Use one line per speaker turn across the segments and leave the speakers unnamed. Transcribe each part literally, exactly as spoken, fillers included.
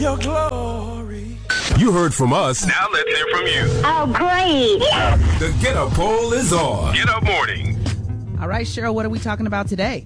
Your glory.
You heard from us.
Now let's hear from you.
Oh, great.
The Get Up poll is on.
Get Up Morning.
All right, Cheryl, what are we talking about today?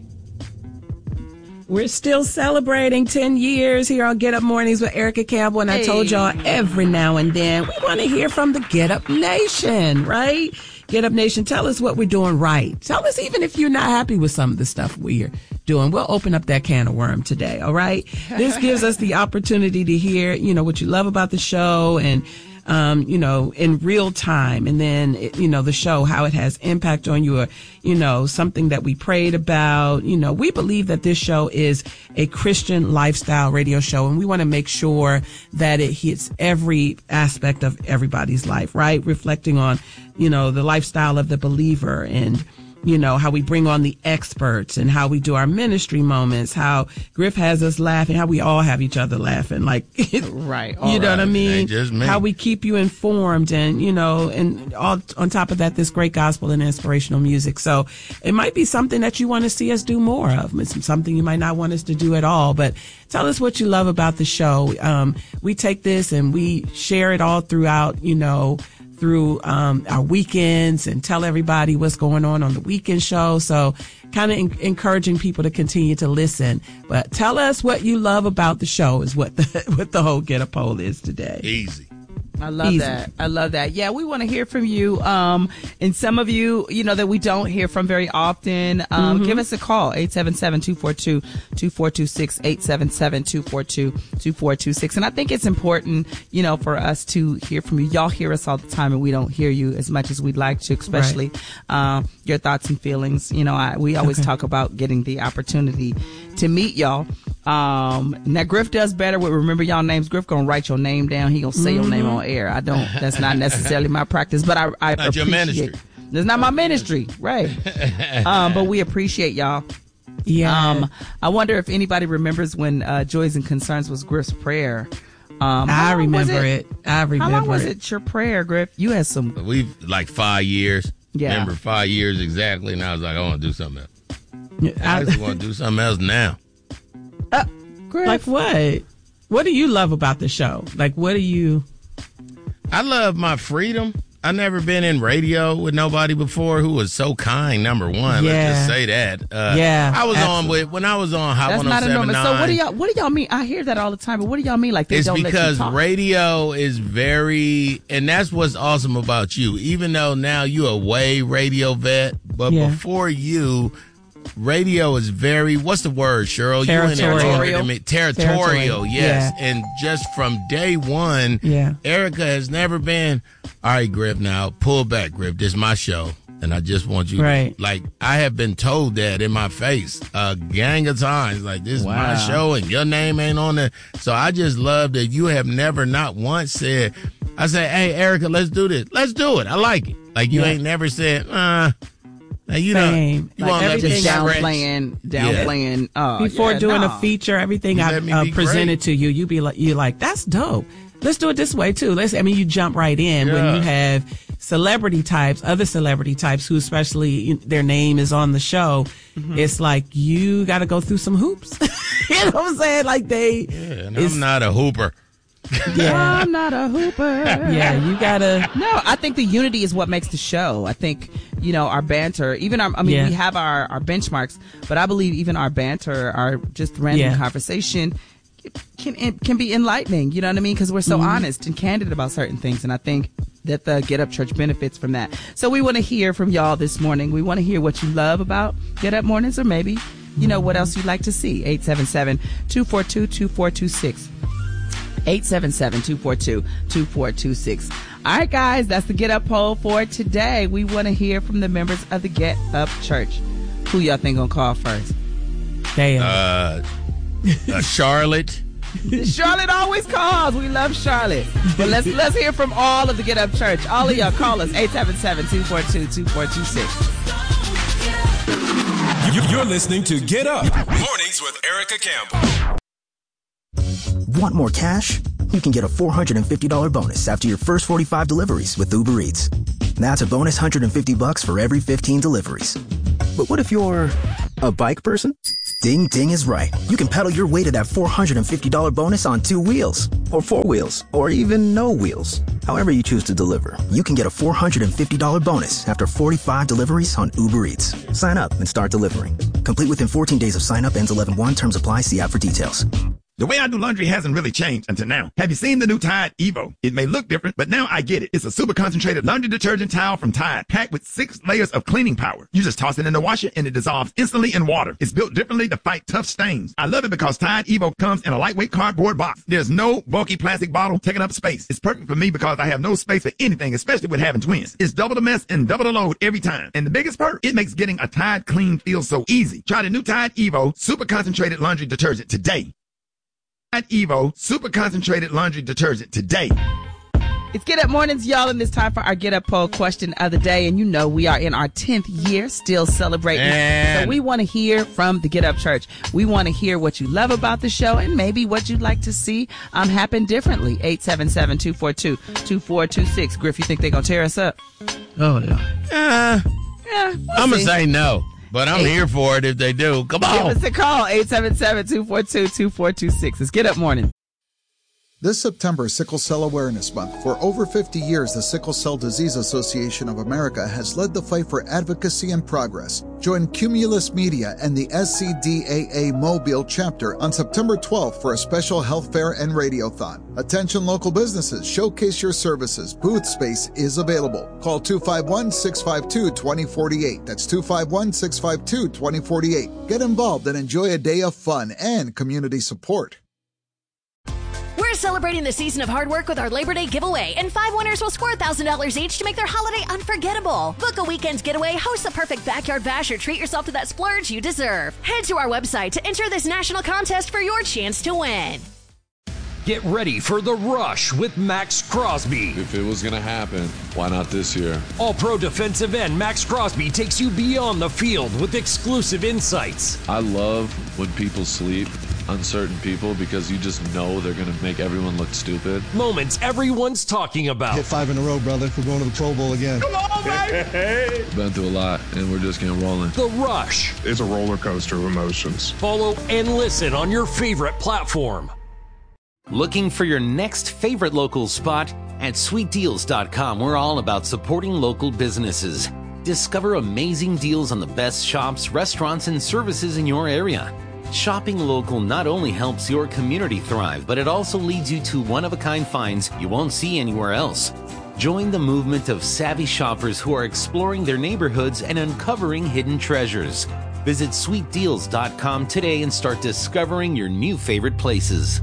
We're still celebrating ten years here on Get Up Mornings with Erica Campbell. And I
Hey.
told y'all every now and then we want to hear from the Get Up Nation, right? Get Up Nation, tell us what we're doing right. Tell us even if you're not happy with some of the stuff we're doing. We'll open up that can of worm today, all right? This gives us the opportunity to hear, you know, what you love about the show and, um, you know, in real time. And then, you know, the show, how it has impact on you, or, you know, something that we prayed about. You know, we believe that this show is a Christian lifestyle radio show, and we want to make sure that it hits every aspect of everybody's life, right? Reflecting on, you know, the lifestyle of the believer, and, you know, how we bring on the experts, and how we do our ministry moments, how Griff has us laughing, how we all have each other laughing. Like,
Right.
you know
right.
what I mean?
Ain't just me.
How we keep you informed, and, you know, and all on top of that, this great gospel and inspirational music. So it might be something that you want to see us do more of. It's something you might not want us to do at all, but tell us what you love about the show. Um, we take this and we share it all throughout, you know, through um, our weekends, and tell everybody what's going on on the weekend show. So kind of en- encouraging people to continue to listen. But tell us what you love about the show is what the, what the whole Get Up poll is today.
Easy.
I love
Easy.
that. I love that. Yeah, we want to hear from you. Um, and some of you, you know, that we don't hear from very often, um,
Mm-hmm.
give us a call, eight seven seven, two four two, two four two six, eight seven seven, two four two, two four two six. And I think it's important, you know, for us to hear from you. Y'all hear us all the time, and we don't hear you as much as we'd like to, especially um, your thoughts and feelings. You know, I, we always
Okay.
talk about getting the opportunity to meet y'all. Um, now Griff does better with remember y'all names. Griff gonna write your name down. He gonna say your name on air. I don't. That's not necessarily my practice, but I, I
Not your
appreciate.
ministry.
It's not my ministry, right? um, but we appreciate y'all.
Yeah.
Um, I wonder if anybody remembers when uh, Joys and Concerns was Griff's prayer. Um, how
I
long was
remember it. I remember
How long was
it.
it your prayer, Griff? You had some.
We've like five years.
Yeah.
Remember five years exactly, and I was like, I want to do something else. I
I-
just want to do something else now.
Uh, Griff.
like what? What do you love about the show? Like, what do you?
I love my freedom. I never been in radio with nobody before who was so kind. Number one,
Yeah.
let's just say that. Uh,
Yeah,
I was on
absolutely.
with when I was on Hot
That's not a
one oh seven
normal.
point
So
nine.
what do y'all? What do y'all mean? I hear that all the time, but what do y'all mean? Like they
It's
don't let you
because
talk?
radio is very, and that's what's awesome about you. Even though now you're a way radio vet, but
Yeah.
before you, radio is very, what's the word, Cheryl? You in there
Territorial.
longer than me. Territorial,
Territorial,
yes.
yeah.
And just from day one,
Yeah.
Erica has never been, all right, Griff, now pull back, Griff. This is my show. And I just want you
Right.
to, like, I have been told that in my face a gang of times. Like, this is my
Wow.
show and your name ain't on it. So I just love that you have never, not once said, I say, hey, Erica, let's do this. Let's do it. I like it. Like, you
Yeah.
ain't never said, uh, now you know,
Same.
you
Like,
won't let me
everything
just
stretch.
downplaying, downplaying. Uh,
Before
yeah,
doing
no.
a feature, everything
You
I
let me
uh,
be
presented
great.
to you, you be like, you like, that's dope. Let's do it this way too. Let's. I mean, you jump right in when
Yeah.
you have celebrity types, other celebrity types who, especially their name is on the show.
Mm-hmm.
It's like you got to go through some hoops. You know what I'm saying? Like they.
Yeah, and
it's-
I'm not a hooper.
Yeah.
I'm not a hooper.
Yeah, you gotta.
No, I think the unity is what makes the show. I think, you know, our banter, even our, I mean,
Yeah.
we have our, our benchmarks, but I believe even our banter, our just random
Yeah.
conversation can, can, can be enlightening. You know what I mean? Because we're so
Mm-hmm.
honest and candid about certain things. And I think that the Get Up Church benefits from that. So we want to hear from y'all this morning. We want to hear what you love about Get Up Mornings, or maybe, you know, what else you'd like to see. eight seven seven, two four two, two four two six. eight seven seven, two four two, two four two six. All right, guys, that's the Get Up poll for today. We want to hear from the members of the Get Up Church. Who y'all think gonna call first?
Damn.
Uh, uh, Charlotte.
Charlotte always calls. We love Charlotte. But let's let's hear from all of the Get Up Church. All of y'all call us, eight seven seven, two four two, two four two six.
You- You're listening to Get Up Mornings with Erica Campbell.
Want more cash? You can get a four hundred fifty dollars bonus after your first forty-five deliveries with Uber Eats. That's a bonus one hundred fifty bucks for every fifteen deliveries. But what if you're a bike person? Ding Ding is right. You can pedal your way to that four hundred fifty dollars bonus on two wheels, or four wheels, or even no wheels. However you choose to deliver, you can get a four hundred fifty dollars bonus after forty-five deliveries on Uber Eats. Sign up and start delivering. Complete within fourteen days of sign up, ends eleven one. Terms apply. See app for details.
The way I do laundry hasn't really changed until now. Have you seen the new Tide Evo? It may look different, but now I get it. It's a super concentrated laundry detergent towel from Tide, packed with six layers of cleaning power. You just toss it in the washer and it dissolves instantly in water. It's built differently to fight tough stains. I love it because Tide Evo comes in a lightweight cardboard box. There's no bulky plastic bottle taking up space. It's perfect for me because I have no space for anything, especially with having twins. It's double the mess and double the load every time. And the biggest perk, it makes getting a Tide clean feel so easy. Try the new Tide Evo super concentrated laundry detergent today. Tide Evo super concentrated laundry detergent today.
It's Get Up Mornings, y'all, and it's time for our Get Up poll question of the day. And you know we are in our tenth year, still celebrating.
And
so we want to hear from the Get Up Church. We want to hear what you love about the show and maybe what you'd like to see um, happen differently. eight seven seven, two four two, two four two six. Griff, you think they're going to tear us up?
Oh, no.
Uh,
Yeah, we'll
I'm going
see.
to say no, but I'm
Eight.
here for it if they do. Come
Give
on.
us a call, eight seven seven, two four two, two four two six. It's Get Up Morning.
This September is Sickle Cell Awareness Month. For over fifty years, the Sickle Cell Disease Association of America has led the fight for advocacy and progress. Join Cumulus Media and the S C D A A Mobile chapter on September twelfth for a special health fair and radiothon. Attention local businesses, showcase your services. Booth space is available. Call two five one, six five two, two zero four eight. That's two five one, six five two, two zero four eight. Get involved and enjoy a day of fun and community support.
We're celebrating the season of hard work with our Labor Day giveaway, and five winners will score one thousand dollars each to make their holiday unforgettable. Book a weekend's getaway, host the perfect backyard bash, or treat yourself to that splurge you deserve. Head to our website to enter this national contest for your chance to win.
Get ready for The Rush with Max Crosby.
If it was going to happen, why not this year?
All-pro defensive end Max Crosby takes you beyond the field with exclusive insights.
I love when people sleep on certain people because you just know they're going to make everyone look stupid.
Moments everyone's talking about.
Hit five in a row, brother. We're going to the Pro Bowl again.
Come on, baby!
Been through a lot, and we're just getting rolling.
The Rush.
It's a roller coaster of emotions.
Follow and listen on your favorite platform.
Looking for your next favorite local spot? At sweet deals dot com, we're all about supporting local businesses. Discover amazing deals on the best shops, restaurants, and services in your area. Shopping local not only helps your community thrive, but it also leads you to one-of-a-kind finds you won't see anywhere else. Join the movement of savvy shoppers who are exploring their neighborhoods and uncovering hidden treasures. Visit sweet deals dot com today and start discovering your new favorite places.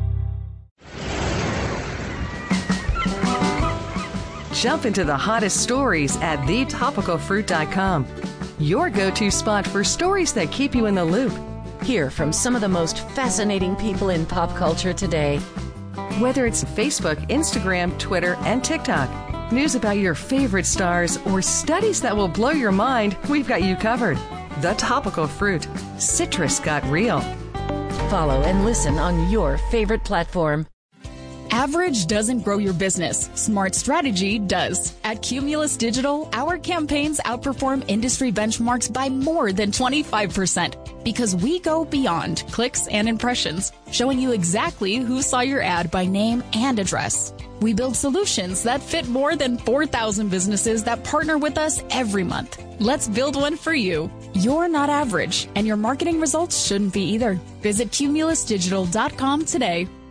Jump into the hottest stories at the topical fruit dot com. Your go-to spot for stories that keep you in the loop.
Hear from some of the most fascinating people in pop culture today.
Whether it's Facebook, Instagram, Twitter, and TikTok, news about your favorite stars, or studies that will blow your mind, we've got you covered. The Topical Fruit. Citrus got real.
Follow and listen on your favorite platform.
Average doesn't grow your business. Smart strategy does. At Cumulus Digital, our campaigns outperform industry benchmarks by more than twenty-five percent because we go beyond clicks and impressions, showing you exactly who saw your ad by name and address. We build solutions that fit more than four thousand businesses that partner with us every month. Let's build one for you. You're not average, and your marketing results shouldn't be either. Visit cumulus digital dot com today.